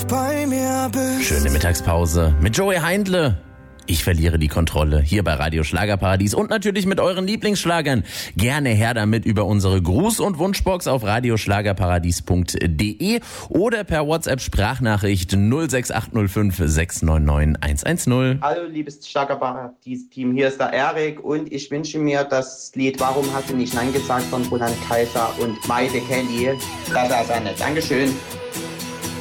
bei mir bist. Schöne Mittagspause mit Joey Heindle. Ich verliere die Kontrolle hier bei Radio Schlagerparadies und natürlich mit euren Lieblingsschlagern. Gerne her damit über unsere Gruß- und Wunschbox auf radioschlagerparadies.de oder per WhatsApp-Sprachnachricht 06805 699 110. Hallo liebes Schlagerparadies-Team, hier ist der Erik und ich wünsche mir das Lied Warum hast du nicht Nein gesagt von Roland Kaiser und Maite Kelly. Das ist eine. Dankeschön.